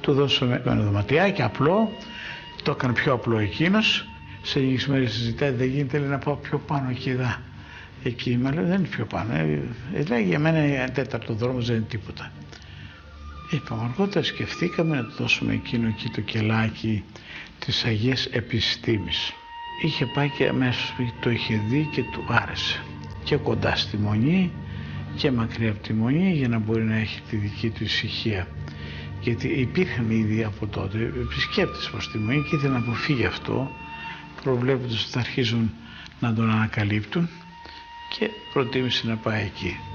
του δώσαμε ένα δωματιάκι απλό, το έκανε πιο απλό εκείνος. Σε λίγες μέρες συζητάει, δεν γίνεται, λέει, να πάω πιο πάνω εκεί, εκεί. Μα λέω, δεν είναι πιο πάνω. Λέει, για μένα ένα τέταρτο δρόμος δεν είναι τίποτα. Είπαμε, αργότερα σκεφτήκαμε να του δώσουμε εκείνο εκεί το κελάκι της Αγίας Επιστήμης. Είχε πάει και αμέσως το είχε δει και του άρεσε. Και κοντά στη Μονή και μακριά από τη Μονή, για να μπορεί να έχει τη δική του ησυχία. Γιατί υπήρχαν ήδη από τότε επισκέπτες προς τη Μονή και ήθελε να αποφύγει αυτό, προβλέποντας ότι θα αρχίζουν να τον ανακαλύπτουν, και προτίμησε να πάει εκεί.